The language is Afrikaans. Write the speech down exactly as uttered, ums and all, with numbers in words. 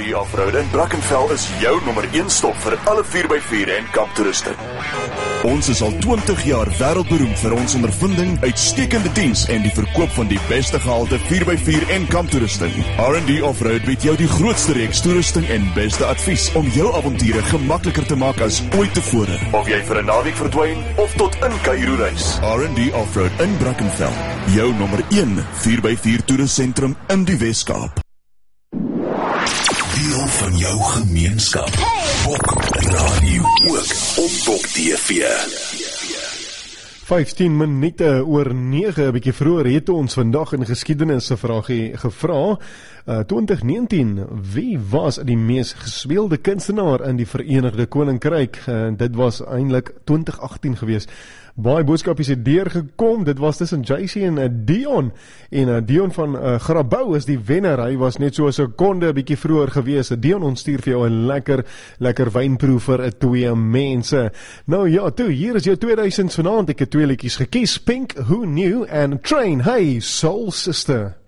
en D Offroad in Brackenfell is jou nommer een stop vir alle vier by vier en kamptoeriste. Ons is al twintig jaar wêreldberoemd vir ons ondervinding, uitstekende diens en die verkoop van die beste gehalte vier by vier en kamptoerusting. R en D Offroad bied jou die grootste reeks toerusting en beste advies om jou avonture gemakliker te maak as ooit tevore. Of jy vir 'n naweek verdwyn of tot in Kaïro reis. R en D Offroad in Brackenfell, jou nommer een vier by vier toerustsentrum in die Weskaap. Deel van jou gemeenskap. Hey! Bok Radio ook op Bok T V. vyftien minute oor nege, 'n bietjie vroeër het ons vandag in geskiedenis 'n vraagie gevra. Uh, twintig negentien, wie was die mees gespeelde kunstenaar in die Verenigde Koninkryk? Uh, dit was eintlik twintig agttien gewees. Baie boodskapies het deurgekom, dit was tussen J C en uh, Dion, en uh, Dion van uh, Grabouw is die wenner, hy was net so 'n sekonde 'n bietjie vroeër gewees. Dion, ons stuur vir jou 'n lekker, lekker wynproef vir uh, twee mense. Nou ja, toe, hier is jou tweeduisend vanaand, ek het twee liedjies gekies, Pink, Who Knew, en Train, hey, Soul Sister.